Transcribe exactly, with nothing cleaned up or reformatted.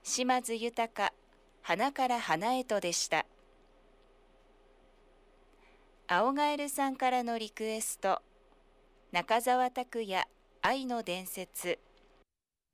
島津豊、花から花へとでした。青ガエルさんからのリクエスト、中澤拓也、愛の伝説。